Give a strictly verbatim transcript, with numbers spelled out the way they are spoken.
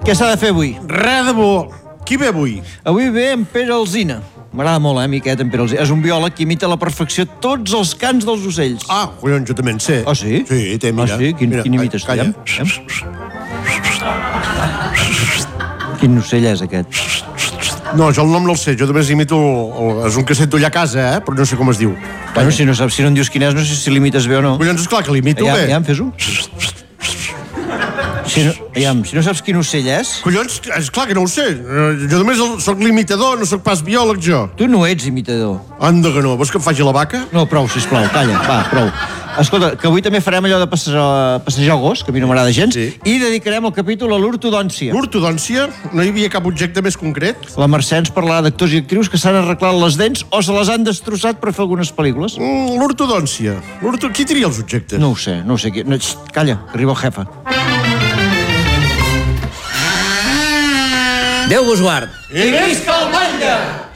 Què s'ha de fer avui? Res de bo. Qui ve avui? Avui ve en Pere Alsina. M'agrada molt, eh, mi, aquest en Pere Alsina. És un biòleg que imita a la perfecció tots els cants dels ocells. Ah, collons, jo també en sé. Ah, sí? Sí, té, mira. Ah, sí? Quin, mira, quin imites? calla. Quin ocell és aquest? No, jo el nom no el sé, jo només imito... El, és un que sento allà a casa, eh? Però no sé com es diu. Bueno, si no saps, si no en dius quin és, no sé si l'imites bé o no. Collons, esclar que l'imito Ja, bé. ja, fes-ho. Si no, ja, si no saps quin ocell és... Collons, esclar que no ho sé. Jo només el, soc l'imitador, no soc pas biòleg, jo. Tu no ets imitador. Anda que no. Vols que em faci la vaca? No, prou, sisplau, calla, va, prou. Escolta, que avui també farem allò de passejar, passejar el gos, que a mi no m'agrada gens, Sí. i dedicarem el capítol a l'ortodòncia. L'ortodòncia? No hi havia cap objecte més concret? La Mercè ens parlarà d'actors i actrius que s'han arreglat les dents o se les han destrossat per fer algunes pel·lícules. Mm, l'ortodòncia. L'orto... Qui tria els objectes? No ho sé, no ho sé. Qui... No, xt, calla, que arriba el jefe. Déu vos guard. I visca el batlle!